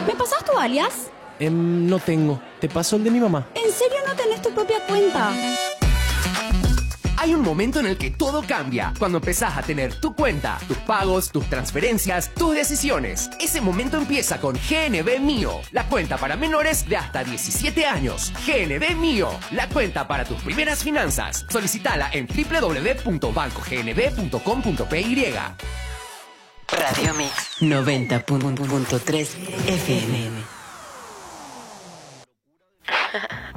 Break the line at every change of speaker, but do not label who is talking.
¿Me pasás tu alias?
No tengo. ¿Te paso el de mi mamá?
¿En serio no tenés tu propia cuenta?
Hay un momento en el que todo cambia, cuando empezás a tener tu cuenta, tus pagos, tus transferencias, tus decisiones. Ese momento empieza con GNB Mío, la cuenta para menores de hasta 17 años. GNB Mío, la cuenta para tus primeras finanzas. Solicitala en www.bancognb.com.py.
Radio Mix 90.3 FM.